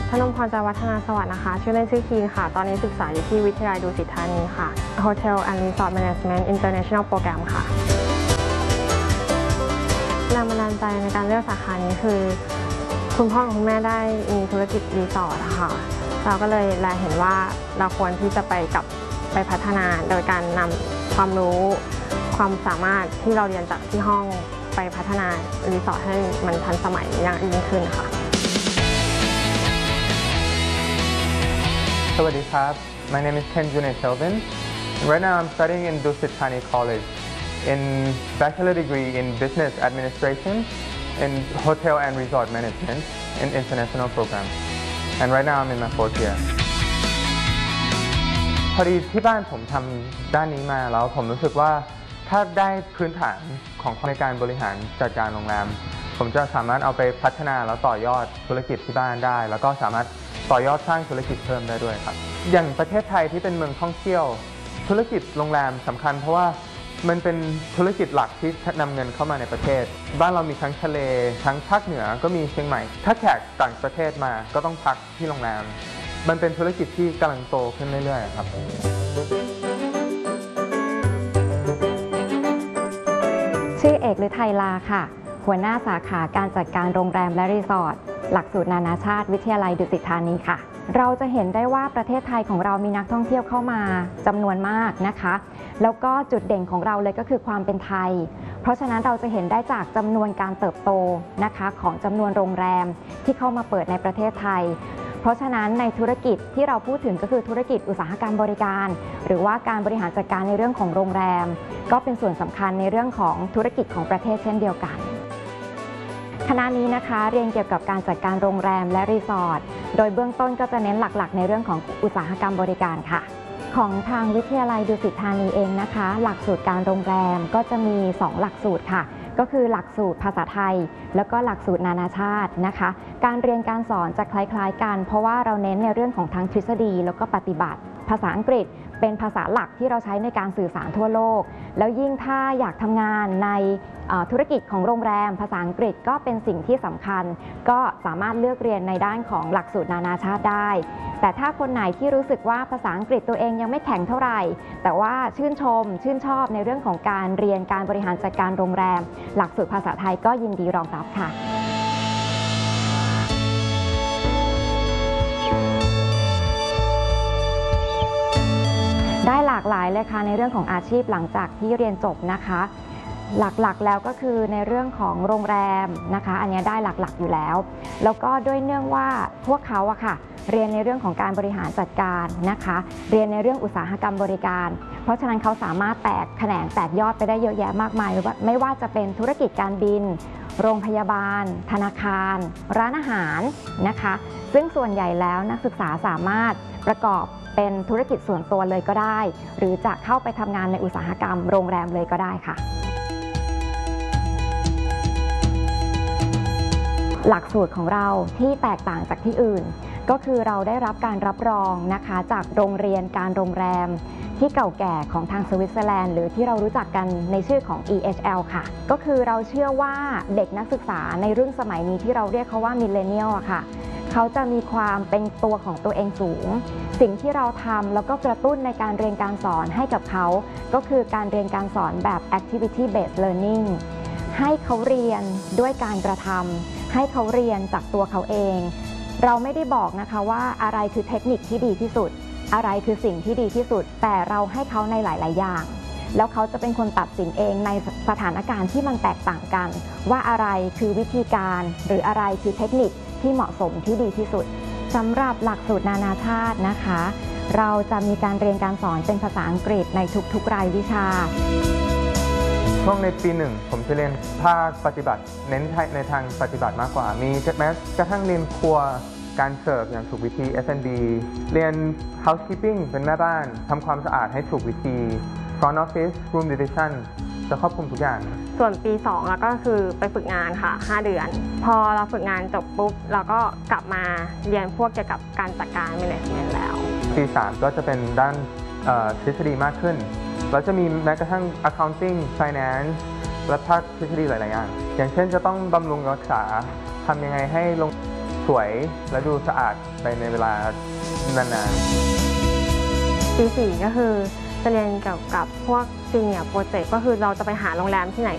พนมพร วัฒนาสวัสดิ์นะคะชื่อเล่นชื่อคีนค่ะตอนนี้ศึกษาอยู่ที่วิทยาลัยดุสิตธานีค่ะ Hotel and Resort Management International Program ค่ะแรงบันดาลใจในการเลือกสาขานี้คือคุณพ่อกับคุณแม่ได้มีธุรกิจรีสอร์ทค่ะเราก็เลยแลเห็นว่าเราควรที่จะไปพัฒนาโดยการนำความรู้ความสามารถที่เราเรียนจากที่ห้องไปพัฒนารีสอร์ทให้มันทันสมัยอย่างยิ่งขึ้นค่ะสวัสดีครับ My name is Ken Junai Kelvin. Right now I'm studying in Dusit Thani College in bachelor degree in business administration in hotel and resort management in international program. And right now I'm in my fourth year. พอดีที่บ้านผมทำด้านนี้มาแล้วผมรู้สึกว่าถ้าได้พื้นฐานของในการบริหารจัดการโรงแรมผมจะสามารถเอาไปพัฒนาแล้วต่อยอดธุรกิจที่บ้านได้แล้วก็สามารถต่อยอดสร้างธุรกิจเพิ่มได้ด้วยครับอย่างประเทศไทยที่เป็นเมืองท่องเที่ยวธุรกิจโรงแรมสำคัญเพราะว่ามันเป็นธุรกิจหลักที่นำเงินเข้ามาในประเทศบ้านเรามีทั้งทะเลทั้งภาคเหนือก็มีเชียงใหม่ถ้าแขกต่างประเทศมาก็ต้องพักที่โรงแรมมันเป็นธุรกิจที่กำลังโตขึ้นเรื่อยๆครับชื่อเอกฤทัยลาค่ะหัวหน้าสาขาการจัดการโรงแรมและรีสอร์ทหลักสูตรนานาชาติวิทยาลัยดุสิตธานีค่ะเราจะเห็นได้ว่าประเทศไทยของเรามีนักท่องเที่ยวเข้ามาจำนวนมากนะคะแล้วก็จุดเด่นของเราเลยก็คือความเป็นไทยเพราะฉะนั้นเราจะเห็นได้จากจำนวนการเติบโตนะคะของจำนวนโรงแรมที่เข้ามาเปิดในประเทศไทยเพราะฉะนั้นในธุรกิจที่เราพูดถึงก็คือธุรกิจอุตสาหกรรมบริการหรือว่าการบริหารจัดการในเรื่องของโรงแรมก็เป็นส่วนสำคัญในเรื่องของธุรกิจของประเทศเช่นเดียวกันคณะนี้นะคะเรียนเกี่ยวกับการจัดการโรงแรมและรีสอร์ทโดยเบื้องต้นก็จะเน้นหลักๆในเรื่องของอุตสาหกรรมบริการค่ะของทางวิทยาลัยดุสิตธานีเองนะคะหลักสูตรการโรงแรมก็จะมี2หลักสูตรค่ะก็คือหลักสูตรภาษาไทยแล้วก็หลักสูตรนานาชาตินะคะการเรียนการสอนจะคล้ายๆกันเพราะว่าเราเน้นในเรื่องของทั้งทฤษฎีแล้วก็ปฏิบัติภาษาอังกฤษเป็นภาษาหลักที่เราใช้ในการสื่อสารทั่วโลกแล้วยิ่งถ้าอยากทำงานในธุรกิจของโรงแรมภาษาอังกฤษก็เป็นสิ่งที่สำคัญก็สามารถเลือกเรียนในด้านของหลักสูตรนานาชาติได้แต่ถ้าคนไหนที่รู้สึกว่าภาษาอังกฤษตัวเองยังไม่แข็งเท่าไหร่แต่ว่าชื่นชอบในเรื่องของการเรียนการบริหารจัดการโรงแรมหลักสูตรภาษาไทยก็ยินดีรองรับค่ะได้หลากหลายเลยค่ะในเรื่องของอาชีพหลังจากที่เรียนจบนะคะหลักๆแล้วก็คือในเรื่องของโรงแรมนะคะอันนี้ได้หลักๆอยู่แล้วแล้วก็ด้วยเนื่องว่าพวกเขาอะค่ะเรียนในเรื่องของการบริหารจัดการนะคะเรียนในเรื่องอุตสาหกรรมบริการเพราะฉะนั้นเขาสามารถแตกแขนงแตกยอดไปได้เยอะแยะมากมายไม่ว่าจะเป็นธุรกิจการบินโรงพยาบาลธนาคารร้านอาหารนะคะซึ่งส่วนใหญ่แล้วนักศึกษาสามารถประกอบเป็นธุรกิจส่วนตัวเลยก็ได้หรือจะเข้าไปทำงานในอุตสาหกรรมโรงแรมเลยก็ได้ค่ะหลักสูตรของเราที่แตกต่างจากที่อื่นก็คือเราได้รับการรับรองนะคะจากโรงเรียนการโรงแรมที่เก่าแก่ของทางสวิตเซอร์แลนด์หรือที่เรารู้จักกันในชื่อของ EHL ค่ะก็คือเราเชื่อว่าเด็กนักศึกษาในรุ่นสมัยนี้ที่เราเรียกเขาว่ามิลเลนเนียลอะค่ะเขาจะมีความเป็นตัวของตัวเองสูงสิ่งที่เราทำแล้วก็กระตุ้นในการเรียนการสอนให้กับเขาก็คือการเรียนการสอนแบบ activity based learning ให้เขาเรียนด้วยการกระทำให้เขาเรียนจากตัวเขาเองเราไม่ได้บอกนะคะว่าอะไรคือเทคนิคที่ดีที่สุดอะไรคือสิ่งที่ดีที่สุดแต่เราให้เขาในหลายๆอย่างแล้วเขาจะเป็นคนตัดสินเองในสถานการณ์ที่มันแตกต่างกันว่าอะไรคือวิธีการหรืออะไรคือเทคนิคที่เหมาะสมที่ดีที่สุดสำหรับหลักสูตรนานาชาตินะคะเราจะมีการเรียนการสอนเป็นภาษาอังกฤษในทุกๆรายวิชาช่วงในปีหนึ่งผมจะเรียนภาคปฏิบัติเน้นในทางปฏิบัติมากกว่ามีแม้กระทั่งเรียนครัวการเสิร์ฟอย่างถูกวิธี F&B เรียน housekeeping เป็นแม่บ้านทำความสะอาดให้ถูกวิธี front office room division จะครอบคลุมทุกอย่างส่วนปี2แล้วก็คือไปฝึกงานค่ะ5เดือนพอเราฝึกงานจบปุ๊บเราก็กลับมาเรียนพวกเกี่ยวกับการจัดการ management แล้วปี3ก็จะเป็นด้านทฤษฎีมากขึ้นเราจะมีแม้กระทั่ง accounting finance และภาคทฤษฎีหลายๆอย่างอย่างเช่นจะต้องบำรุงรักษาทำยังไงให้สวยและดูสะอาดไปในเวลานานๆปี 4ก็คือจะเรียนเกี่ยวกับพวกซีเนียร์โปรเจกต์ก็คือเราจะไปหาโรงแรมที่ไหน